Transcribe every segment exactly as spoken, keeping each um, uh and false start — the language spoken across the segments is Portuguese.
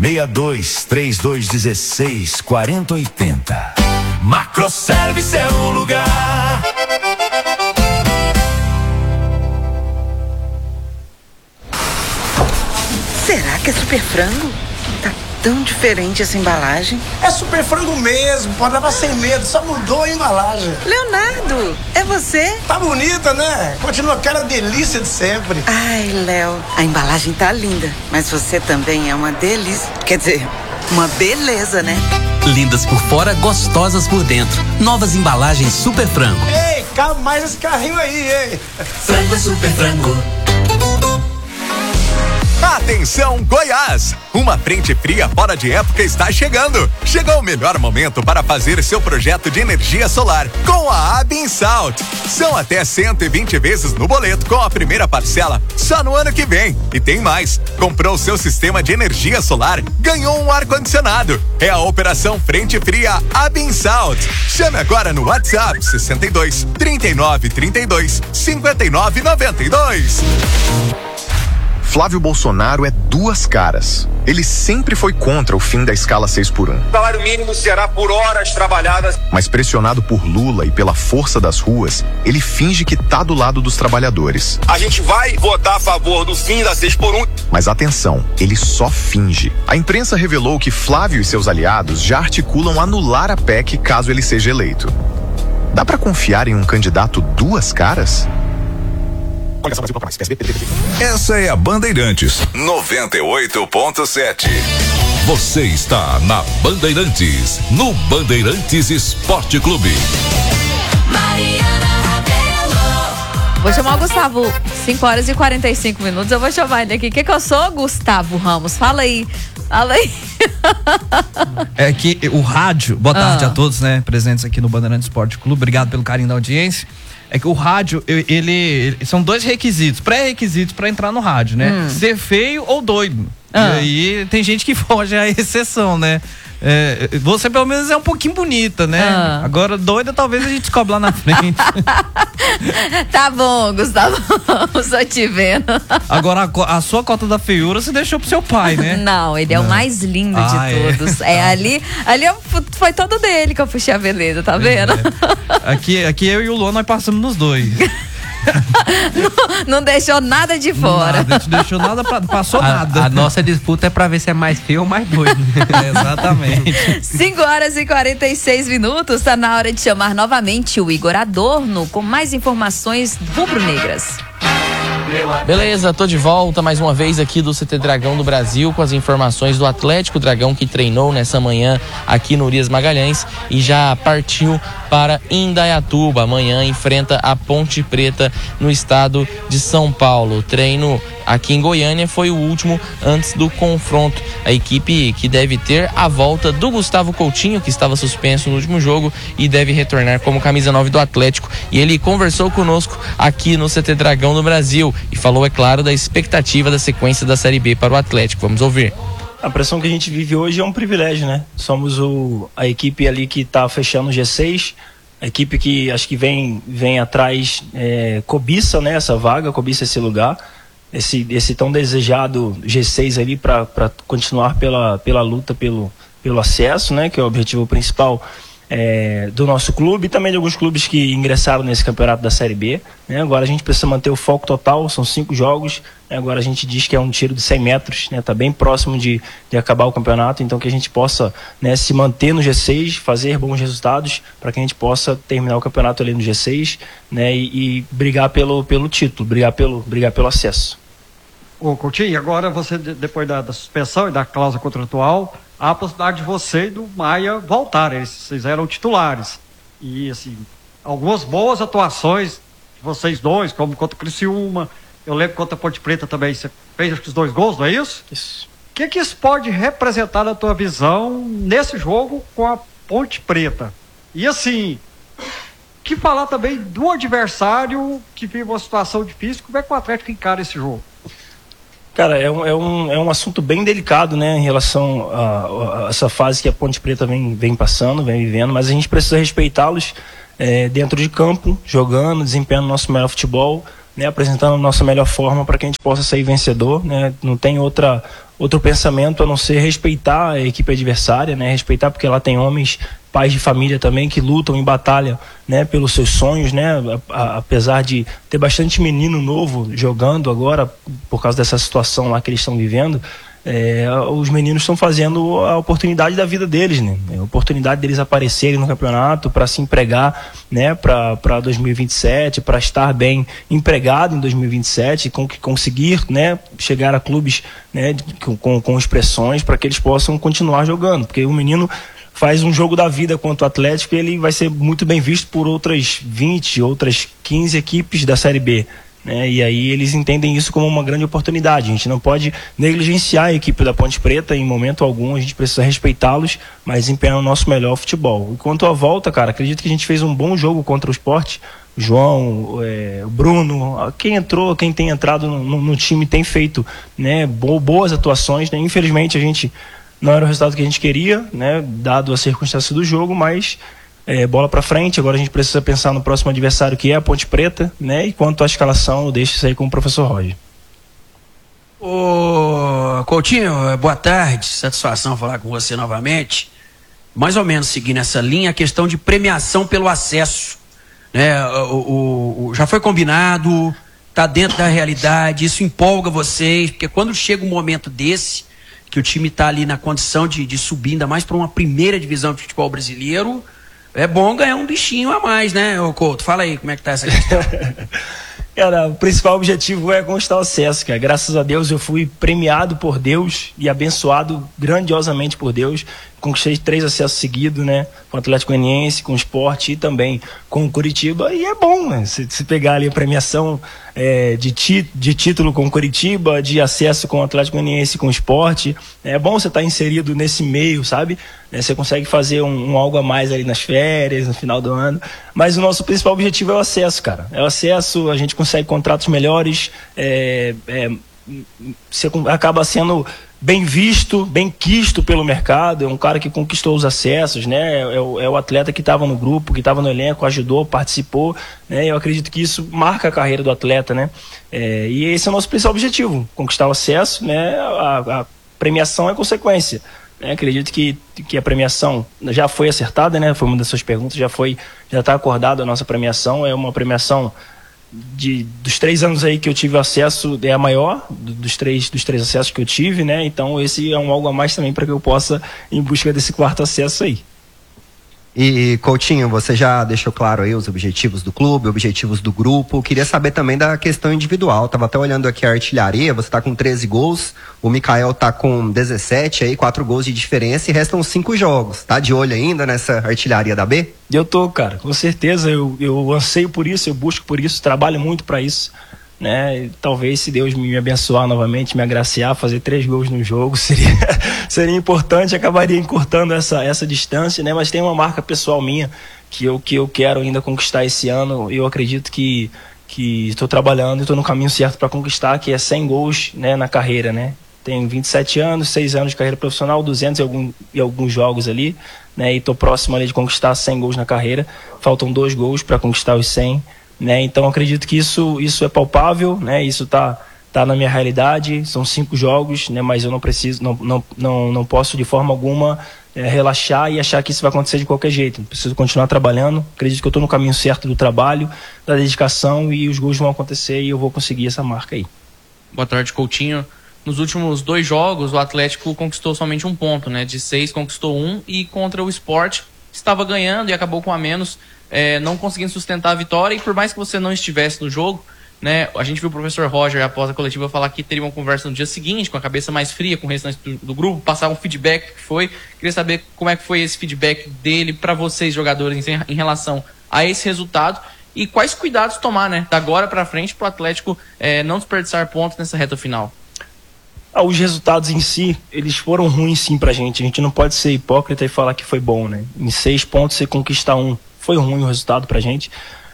seis dois três dois um seis quatro zero oito zero. Macroservice é o lugar. Será que é Super Frango? Tá tão diferente essa embalagem. É Super Frango mesmo, pode levar sem medo, só mudou a embalagem. Leonardo, é você? Tá bonita, né? Continua aquela delícia de sempre. Ai, Léo, a embalagem tá linda, mas você também é uma delícia. Quer dizer, uma beleza, né? Lindas por fora, gostosas por dentro. Novas embalagens Super Frango. Ei, cabe mais esse carrinho aí, ei. Frango é Super Frango. Atenção, Goiás! Uma frente fria fora de época está chegando. Chegou o melhor momento para fazer seu projeto de energia solar com a ABINSALT. São até cento e vinte vezes no boleto com a primeira parcela só no ano que vem. E tem mais. Comprou seu sistema de energia solar, ganhou um ar-condicionado. É a operação Frente Fria ABINSALT. Chame agora no WhatsApp sessenta e dois, trinta e nove, trinta e dois, cinquenta e nove, noventa e dois. Flávio Bolsonaro é duas caras. Ele sempre foi contra o fim da escala seis por um. O salário mínimo será por horas trabalhadas. Mas pressionado por Lula e pela força das ruas, ele finge que tá do lado dos trabalhadores. A gente vai votar a favor do fim da seis por um. Mas atenção, ele só finge. A imprensa revelou que Flávio e seus aliados já articulam anular a P E C caso ele seja eleito. Dá pra confiar em um candidato duas caras? Essa é a Bandeirantes noventa e oito ponto sete. Você está na Bandeirantes, no Bandeirantes Esporte Clube. Vou chamar o Gustavo, cinco horas e quarenta e cinco minutos. Eu vou chamar ele aqui. O que, que eu sou, Gustavo Ramos? Fala aí. Fala aí. É que o rádio, boa tarde ah. a todos, né? Presentes aqui no Bandeirantes Esporte Clube. Obrigado pelo carinho da audiência. É que o rádio, ele, ele são dois requisitos, pré-requisitos para entrar no rádio, né? Hum. Ser feio ou doido. Ah. E aí tem gente que foge à exceção, né? É, você pelo menos é um pouquinho bonita, né? Ah. Agora doida talvez a gente descobre lá na frente. Tá bom, Gustavo, só te vendo. Agora a, a sua cota da feiura você deixou pro seu pai, né? Não, ele é Não. o mais lindo ah, de todos. É, é ali, ali foi todo dele que eu puxei a beleza, tá vendo? É. Aqui, aqui eu e o Luan nós passamos nos dois. não, não deixou nada de fora. Nada, não deixou nada, pra, passou a, nada. A nossa disputa é pra ver se é mais feio ou mais doido. É, exatamente. cinco horas e quarenta e seis minutos, tá na hora de chamar novamente o Igor Adorno com mais informações rubro-negras. Beleza, tô de volta mais uma vez aqui do C T Dragão do Brasil com as informações do Atlético Dragão que treinou nessa manhã aqui no Urias Magalhães e já partiu para Indaiatuba. Amanhã enfrenta a Ponte Preta no estado de São Paulo. O treino aqui em Goiânia foi o último antes do confronto. A equipe que deve ter a volta do Gustavo Coutinho, que estava suspenso no último jogo e deve retornar como camisa nove do Atlético. E ele conversou conosco aqui no C T Dragão do Brasil e falou, é claro, da expectativa da sequência da Série B para o Atlético. Vamos ouvir. A pressão que a gente vive hoje é um privilégio, né? Somos o, a equipe ali que está fechando o G seis, a equipe que acho que vem, vem atrás, é, cobiça, né, essa vaga, cobiça esse lugar, esse, esse tão desejado G seis ali para continuar pela, pela luta pelo, pelo acesso, né? Que é o objetivo principal É, do nosso clube e também de alguns clubes que ingressaram nesse campeonato da Série B, né? Agora a gente precisa manter o foco total, são cinco jogos, né? Agora a gente diz que é um tiro de cem metros, né? Tá bem próximo de, de acabar o campeonato, então que a gente possa, né, se manter no G seis, fazer bons resultados para que a gente possa terminar o campeonato ali no G seis, né? E, e brigar pelo, pelo título, brigar pelo, brigar pelo acesso. Ô Coutinho, agora você, depois da, da suspensão e da cláusula contratual, há a possibilidade de você e do Maia voltarem. Eles eram titulares. E, assim, algumas boas atuações de vocês dois, como contra o Criciúma. Eu lembro contra a Ponte Preta também. Você fez acho que os dois gols, não é isso? Isso. O que, que isso pode representar na tua visão nesse jogo com a Ponte Preta? E, assim, que falar também do adversário que vive uma situação difícil. Como é que o Atlético encara esse jogo? Cara, é um, é, um, é um assunto bem delicado, né, em relação a, a essa fase que a Ponte Preta vem, vem passando, vem vivendo, mas a gente precisa respeitá-los é, dentro de campo, jogando, desempenhando o nosso melhor futebol, né, apresentando a nossa melhor forma para que a gente possa sair vencedor, né, não tem outra, outro pensamento a não ser respeitar a equipe adversária, né? Respeitar porque lá tem homens, pais de família também, que lutam em batalha, né, pelos seus sonhos, né? A, a, apesar de ter bastante menino novo jogando agora, por causa dessa situação lá que eles estão vivendo, é, os meninos estão fazendo a oportunidade da vida deles, né? A oportunidade deles aparecerem no campeonato para se empregar, né, para dois mil e vinte e sete, para estar bem empregado em dois mil e vinte e sete, com, conseguir, né, chegar a clubes, né, com, com, com expressões para que eles possam continuar jogando, porque o menino faz um jogo da vida contra o Atlético e ele vai ser muito bem visto por outras vinte, outras quinze equipes da Série B, né? E aí eles entendem isso como uma grande oportunidade. A gente não pode negligenciar a equipe da Ponte Preta em momento algum, a gente precisa respeitá-los, mas desempenhar o nosso melhor futebol. E quanto à volta, cara, acredito que a gente fez um bom jogo contra o Sport. O João, é, o Bruno, quem entrou, quem tem entrado no, no, no time tem feito, né, boas atuações, né? Infelizmente a gente não era o resultado que a gente queria, né, dado a circunstância do jogo, mas é, bola para frente. Agora a gente precisa pensar no próximo adversário, que é a Ponte Preta, né? E quanto à escalação, eu deixo isso aí com o professor Roger. Ô Coutinho, boa tarde, satisfação falar com você novamente. Mais ou menos seguindo essa linha, a questão de premiação pelo acesso, né? O, o, o, já foi combinado, tá dentro da realidade, isso empolga vocês, porque quando chega um momento desse, que o time está ali na condição de, de subir, ainda mais para uma primeira divisão de futebol brasileiro, é bom ganhar um bichinho a mais, né, ô Couto? Fala aí, como é que tá essa questão? Cara, o principal objetivo é conquistar o acesso, cara. Graças a Deus eu fui premiado por Deus e abençoado grandiosamente por Deus. Conquistei três acessos seguidos, né? Com o Atlético Goianiense, com o Sport e também com o Curitiba. E é bom, né? Se, se pegar ali a premiação é, de, ti, de título com o Curitiba, de acesso com o Atlético Goianiense, com o Sport, é bom você estar inserido nesse meio, sabe? É, você consegue fazer um, um algo a mais ali nas férias, no final do ano. Mas o nosso principal objetivo é o acesso, cara. É o acesso, a gente consegue contratos melhores, é, é, você acaba sendo bem visto, bem quisto pelo mercado. É um cara que conquistou os acessos, né? É o, é o atleta que estava no grupo, que estava no elenco, ajudou, participou, né? Eu acredito que isso marca a carreira do atleta, né? É, e esse é o nosso principal objetivo, conquistar o acesso, né? A, a premiação é consequência, né? Acredito que, que a premiação já foi acertada, né? Foi uma das suas perguntas, já foi, já está acordada a nossa premiação. É uma premiação De, dos três anos aí que eu tive acesso, é a maior dos três, dos três acessos que eu tive, né? Então esse é um algo a mais também para que eu possa ir em busca desse quarto acesso aí. E Coutinho, você já deixou claro aí os objetivos do clube, objetivos do grupo. Queria saber também da questão individual. Tava até olhando aqui a artilharia, você tá com treze gols, o Mikael tá com dezessete aí, quatro gols de diferença e restam cinco jogos. Tá de olho ainda nessa artilharia da B? Eu tô, cara, com certeza. Eu, eu anseio por isso, eu busco por isso, trabalho muito para isso, né? E talvez, se Deus me abençoar novamente, me agraciar, fazer três gols no jogo seria, seria importante, acabaria encurtando essa, essa distância, né? Mas tem uma marca pessoal minha que eu, que eu quero ainda conquistar esse ano. Eu acredito que que estou trabalhando e estou no caminho certo para conquistar, que é cem gols, né, na carreira, né? Tenho vinte e sete anos, seis anos de carreira profissional, duzentos e, algum, e alguns jogos ali, né? E estou próximo ali de conquistar cem gols na carreira. Faltam dois gols para conquistar os cem. Né? Então acredito que isso, isso é palpável, né? Isso tá, tá na minha realidade. São cinco jogos, né? Mas eu não preciso, não, não, não, não posso de forma alguma é, relaxar e achar que isso vai acontecer de qualquer jeito. Preciso continuar trabalhando. Acredito que eu estou no caminho certo do trabalho, da dedicação, e os gols vão acontecer e eu vou conseguir essa marca aí. Boa tarde, Coutinho. Nos últimos dois jogos, o Atlético conquistou somente um ponto, né? De seis conquistou um, e contra o Sport estava ganhando e acabou com a menos. É, não conseguindo sustentar a vitória. E por mais que você não estivesse no jogo, né, a gente viu o professor Roger, após a coletiva, falar que teria uma conversa no dia seguinte, com a cabeça mais fria com o restante do, do grupo, passar um feedback que foi. Queria saber como é que foi esse feedback dele para vocês, jogadores, em, em relação a esse resultado, e quais cuidados tomar, né, da agora para frente, para o Atlético é, não desperdiçar pontos nessa reta final. Ah, os resultados em si, eles foram ruins sim pra gente. A gente não pode ser hipócrita e falar que foi bom, né? Em seis pontos você conquista um. Foi ruim o resultado pra gente.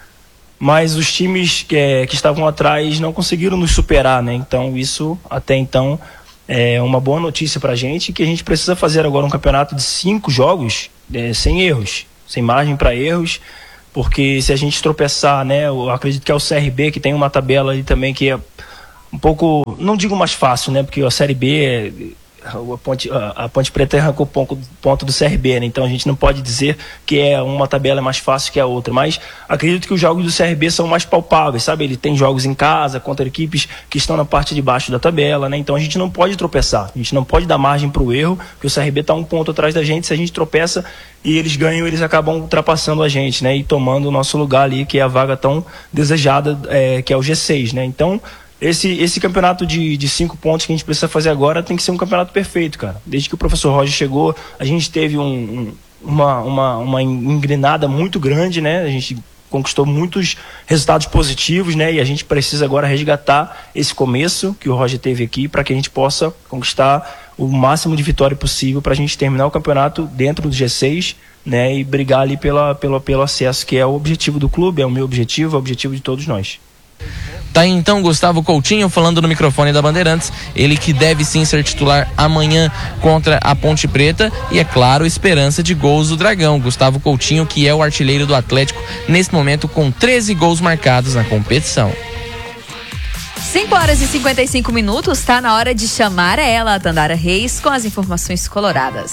Mas os times que, é, que estavam atrás não conseguiram nos superar, né? Então isso, até então, é uma boa notícia pra gente, que a gente precisa fazer agora um campeonato de cinco jogos é, sem erros, sem margem para erros, porque se a gente tropeçar, né? Eu acredito que é o C R B que tem uma tabela ali também que é um pouco, não digo mais fácil, né? Porque a Série B a Ponte, a, a Ponte Preta arrancou ponto, ponto do C R B, né? Então a gente não pode dizer que é uma tabela mais fácil que a outra, mas acredito que os jogos do C R B são mais palpáveis, sabe? Ele tem jogos em casa contra equipes que estão na parte de baixo da tabela, né? Então a gente não pode tropeçar, a gente não pode dar margem para o erro, porque o C R B está um ponto atrás da gente. Se a gente tropeça e eles ganham, eles acabam ultrapassando a gente, né? E tomando o nosso lugar ali, que é a vaga tão desejada, é, que é o G seis, né? Então Esse, esse campeonato de, de cinco pontos que a gente precisa fazer agora tem que ser um campeonato perfeito, cara. Desde que o professor Roger chegou, a gente teve um, um, uma, uma, uma engrenada muito grande, né? A gente conquistou muitos resultados positivos, né? E a gente precisa agora resgatar esse começo que o Roger teve aqui para que a gente possa conquistar o máximo de vitória possível para a gente terminar o campeonato dentro do G seis, né? E brigar ali pela, pela, pelo acesso, que é o objetivo do clube, é o meu objetivo, é o objetivo de todos nós. Tá aí então Gustavo Coutinho falando no microfone da Bandeirantes, ele que deve sim ser titular amanhã contra a Ponte Preta e, é claro, esperança de gols do Dragão. Gustavo Coutinho, que é o artilheiro do Atlético nesse momento, com treze gols marcados na competição. cinco horas e cinquenta e cinco minutos, tá na hora de chamar ela, a Dandara Reis, com as informações coloradas.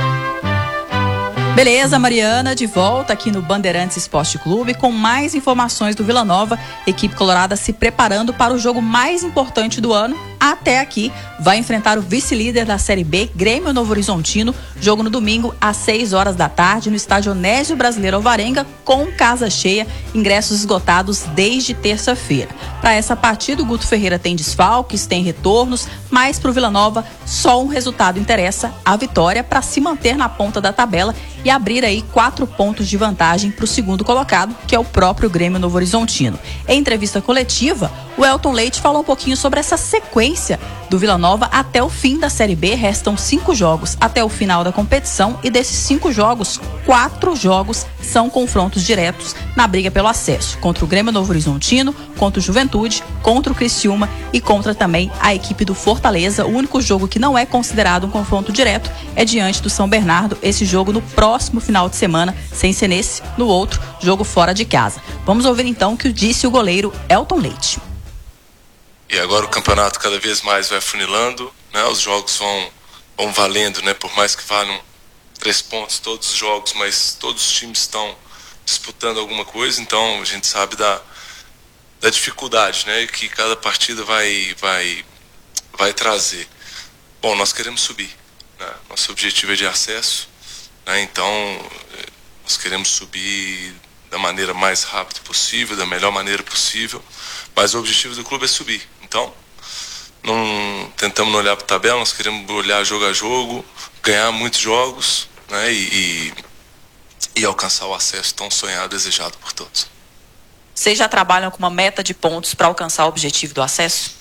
Beleza, Mariana, de volta aqui no Bandeirantes Esporte Clube com mais informações do Vila Nova. Equipe colorada se preparando para o jogo mais importante do ano. Até aqui, vai enfrentar o vice-líder da Série B, Grêmio Novo Horizontino, jogo no domingo às seis horas da tarde no estádio Onésio Brasileiro Alvarenga, com casa cheia, ingressos esgotados desde terça-feira. Para essa partida, o Guto Ferreira tem desfalques, tem retornos, mas para o Vila Nova só um resultado interessa, a vitória, para se manter na ponta da tabela e abrir aí quatro pontos de vantagem para o segundo colocado, que é o próprio Grêmio Novo Horizontino. Em entrevista coletiva, o Elton Leite falou um pouquinho sobre essa sequência do Vila Nova até o fim da Série B. Restam cinco jogos até o final da competição e desses cinco jogos, quatro jogos são confrontos diretos na briga pelo acesso, contra o Grêmio Novo Horizontino, contra o Juventude, contra o Criciúma e contra também a equipe do Fortaleza. O único jogo que não é considerado um confronto direto é diante do São Bernardo, esse jogo no próximo final de semana, sem ser nesse, no outro, jogo fora de casa. Vamos ouvir então o que disse o goleiro Elton Leite. E agora o campeonato cada vez mais vai funilando, né? Os jogos vão, vão valendo, né? Por mais que valham três pontos todos os jogos, mas todos os times estão disputando alguma coisa, então a gente sabe da, da dificuldade, né? Que cada partida vai, vai, vai trazer. Bom, nós queremos subir, né? Nosso objetivo é de acesso, né? Então nós queremos subir da maneira mais rápida possível, da melhor maneira possível, mas o objetivo do clube é subir. Então, não tentamos não olhar para a tabela, nós queremos olhar jogo a jogo, ganhar muitos jogos, né, e, e, e alcançar o acesso tão sonhado, desejado por todos. Vocês já trabalham com uma meta de pontos para alcançar o objetivo do acesso?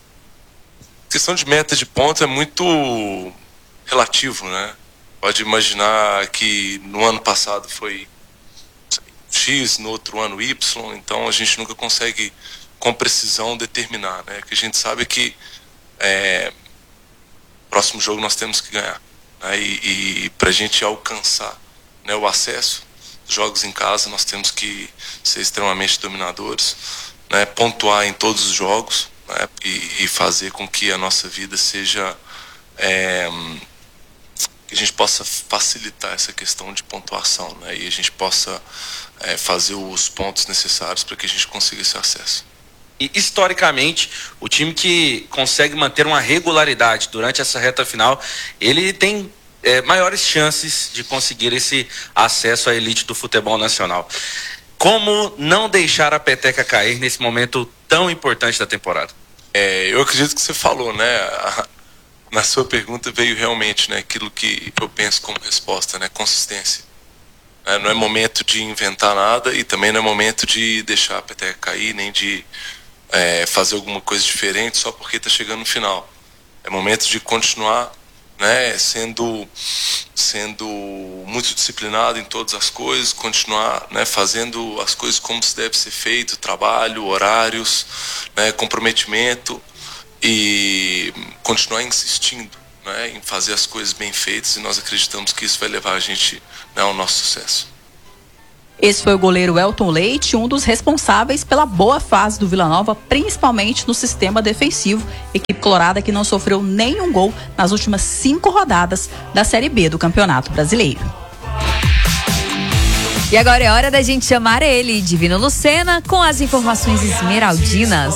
A questão de meta de pontos é muito relativo, né? Pode imaginar que no ano passado foi X, no outro ano Y, então a gente nunca consegue com precisão determinar, né? Que a gente sabe que é, próximo jogo nós temos que ganhar, né? E, e para a gente alcançar, né, o acesso dos jogos em casa, nós temos que ser extremamente dominadores, né? Pontuar em todos os jogos, né? e, e fazer com que a nossa vida seja é, que a gente possa facilitar essa questão de pontuação, né? E a gente possa é, fazer os pontos necessários para que a gente consiga esse acesso. E historicamente, o time que consegue manter uma regularidade durante essa reta final, ele tem é, maiores chances de conseguir esse acesso à elite do futebol nacional. Como não deixar a peteca cair nesse momento tão importante da temporada? É, eu acredito que você falou, né? A, na sua pergunta veio realmente, né, aquilo que eu penso como resposta, né? Consistência. É, não é momento de inventar nada e também não é momento de deixar a peteca cair, nem de É, fazer alguma coisa diferente só porque está chegando no final. É momento de continuar, né, sendo, sendo muito disciplinado em todas as coisas, continuar, né, fazendo as coisas como se deve ser feito, trabalho, horários, né, comprometimento, e continuar insistindo, né, em fazer as coisas bem feitas, e nós acreditamos que isso vai levar a gente, né, ao nosso sucesso. Esse foi o goleiro Elton Leite, um dos responsáveis pela boa fase do Vila Nova, principalmente no sistema defensivo. Equipe colorada que não sofreu nenhum gol nas últimas cinco rodadas da Série B do Campeonato Brasileiro. E agora é hora da gente chamar ele, Divino Lucena, com as informações esmeraldinas.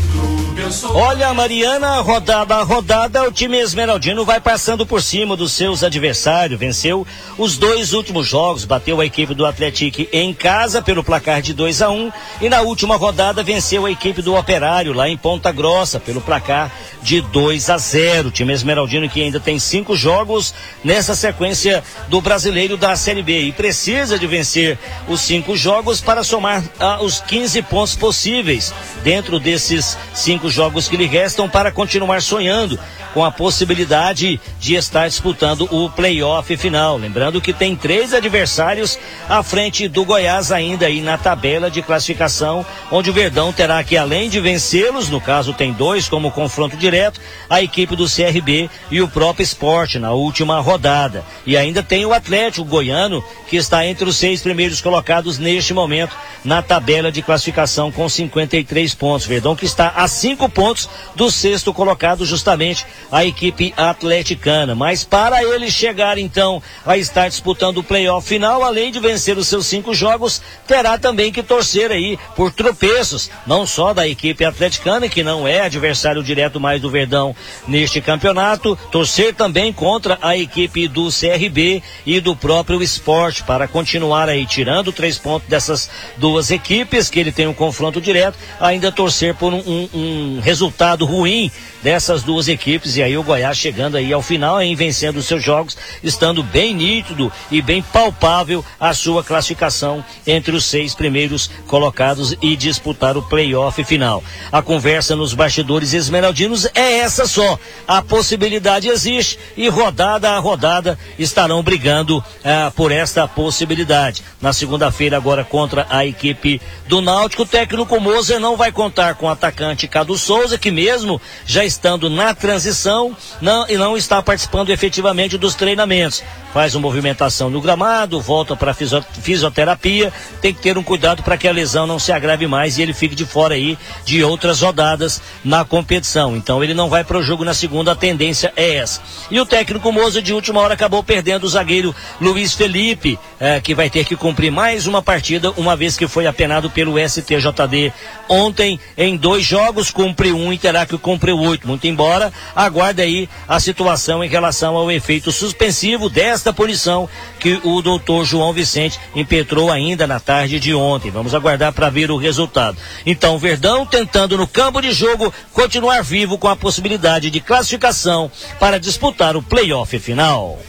Olha, Mariana, rodada a rodada, o time esmeraldino vai passando por cima dos seus adversários. Venceu os dois últimos jogos, bateu a equipe do Atlético em casa pelo placar de dois a um e na última rodada venceu a equipe do Operário lá em Ponta Grossa pelo placar de dois a zero. O time esmeraldino que ainda tem cinco jogos nessa sequência do Brasileiro da Série B e precisa de vencer os cinco jogos para somar ah, os quinze pontos possíveis dentro desses cinco jogos que lhe restam para continuar sonhando com a possibilidade de estar disputando o play-off final. Lembrando que tem três adversários à frente do Goiás ainda aí na tabela de classificação, onde o Verdão terá que, além de vencê-los, no caso tem dois como confronto direto, a equipe do C R B e o próprio Sport na última rodada. E ainda tem o Atlético Goiano, que está entre os seis primeiros colocados neste momento na tabela de classificação com cinquenta e três pontos. Verdão que está a cinco pontos do sexto colocado, justamente a equipe atleticana. Mas para ele chegar então a estar disputando o playoff final, além de vencer os seus cinco jogos, terá também que torcer aí por tropeços, não só da equipe atleticana, que não é adversário direto mais do Verdão neste campeonato, torcer também contra a equipe do C R B e do próprio Sport, para continuar aí tirando três pontos dessas duas equipes, que ele tem um confronto direto, ainda torcer por um, um, um resultado ruim dessas duas equipes, e aí o Goiás chegando aí ao final, aí vencendo os seus jogos, estando bem nítido e bem palpável a sua classificação entre os seis primeiros colocados e disputar o play-off final. A conversa nos bastidores esmeraldinos é essa só, a possibilidade existe e rodada a rodada estarão brigando ah, por esta possibilidade. Na segunda-feira agora contra a equipe do Náutico, o técnico Moser não vai contar com o atacante Cadu Souza, que mesmo já estando na transição não, e não está participando efetivamente dos treinamentos. Faz uma movimentação no gramado, volta para fisio, fisioterapia, tem que ter um cuidado para que a lesão não se agrave mais e ele fique de fora aí de outras rodadas na competição. Então ele não vai para o jogo na segunda, a tendência é essa. E o técnico Moza de última hora acabou perdendo o zagueiro Luiz Felipe, eh, que vai ter que cumprir mais uma partida, uma vez que foi apenado pelo S T J D ontem em dois jogos, cumpre um e terá que cumprir oito. Muito embora aguarde aí a situação em relação ao efeito suspensivo desta punição que o doutor João Vicente impetrou ainda na tarde de ontem. Vamos aguardar para ver o resultado. Então o Verdão tentando no campo de jogo continuar vivo com a possibilidade de classificação para disputar o play-off final.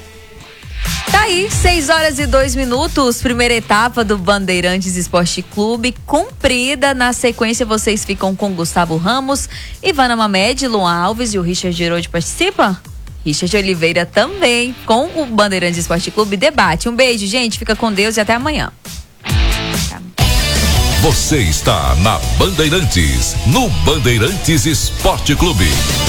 Tá aí, seis horas e dois minutos, primeira etapa do Bandeirantes Esporte Clube cumprida. Na sequência vocês ficam com Gustavo Ramos, Ivana Mamed, Luan Alves e o Richard Gerode participa? Richard Oliveira também com o Bandeirantes Esporte Clube debate. Um beijo, gente, fica com Deus e até amanhã. Você está na Bandeirantes, no Bandeirantes Esporte Clube.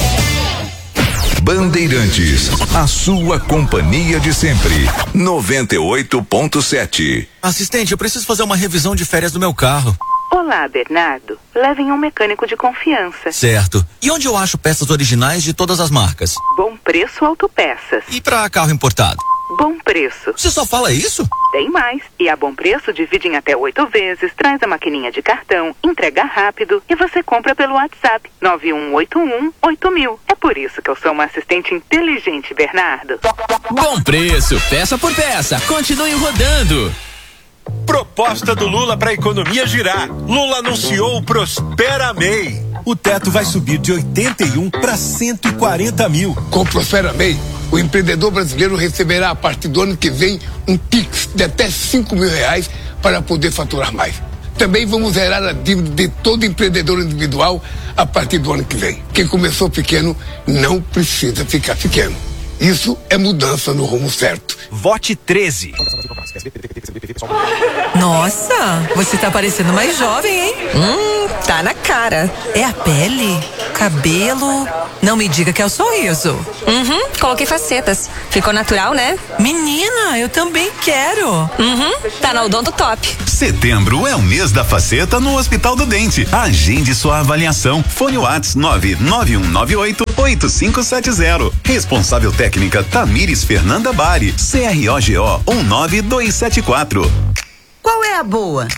Bandeirantes, a sua companhia de sempre. noventa e oito ponto sete. Assistente, eu preciso fazer uma revisão de férias do meu carro. Olá, Bernardo. Levem um mecânico de confiança. Certo. E onde eu acho peças originais de todas as marcas? Bom Preço Autopeças. E para carro importado? Bom Preço. Você só fala isso? Tem mais. E a Bom Preço divide em até oito vezes, traz a maquininha de cartão, entrega rápido e você compra pelo WhatsApp nove um oito um oito mil. É por isso que eu sou uma assistente inteligente, Bernardo. Bom Preço, peça por peça. Continue rodando. Proposta do Lula para a economia girar. Lula anunciou o Prospera M E I. O teto vai subir de oitenta e um para cento e quarenta mil. Com o Prospera M E I, o empreendedor brasileiro receberá a partir do ano que vem um Pix de até cinco mil reais para poder faturar mais. Também vamos zerar a dívida de todo empreendedor individual a partir do ano que vem. Quem começou pequeno não precisa ficar pequeno. Isso é mudança no rumo certo. Vote treze. Nossa, você tá parecendo mais jovem, hein? Hum, tá na cara. É a pele? Cabelo? Não me diga que é o sorriso. Uhum, coloquei facetas. Ficou natural, né? Menina, eu também quero. Uhum, tá na Odonto Top. Setembro é o mês da faceta no Hospital do Dente. Agende sua avaliação. Fone Whats nove nove um nove oito oito cinco sete zero. Responsável técnica Tamires Fernanda Bari. C R O G O um nove dois sete quatro. Qual é a boa?